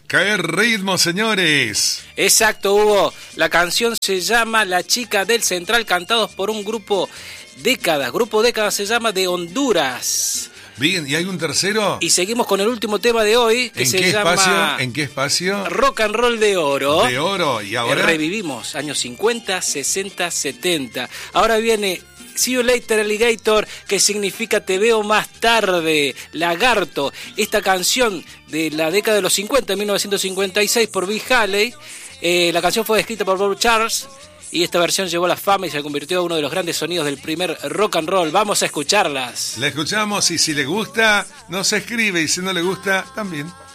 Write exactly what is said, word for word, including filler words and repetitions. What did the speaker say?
¡Qué ritmo, señores! Exacto, Hugo. La canción se llama La Chica del Central, cantados por un grupo Décadas. Grupo Décadas se llama de Honduras. Bien, ¿y hay un tercero? Y seguimos con el último tema de hoy, que ¿En se qué llama espacio? ¿En qué espacio? Rock and Roll de Oro. De Oro, y ahora revivimos años cincuenta, sesenta, setenta. Ahora viene See You Later Alligator, que significa te veo más tarde, Lagarto. Esta canción de la década de los cincuenta, mil novecientos cincuenta y seis, por Bill Haley. Eh, la canción fue escrita por Bob Charles y esta versión llegó a la fama y se convirtió en uno de los grandes sonidos del primer rock and roll. Vamos a escucharlas. La escuchamos y si le gusta, nos escribe, y si no le gusta, también.